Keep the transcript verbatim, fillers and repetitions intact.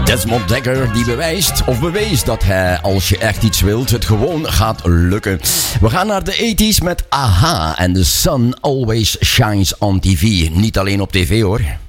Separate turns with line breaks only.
Desmond Dekker die bewijst of bewees dat hij, als je echt iets wilt, het gewoon gaat lukken. We gaan naar de tachtiger met Aha en The Sun Always Shines on T V. Niet alleen op tv hoor.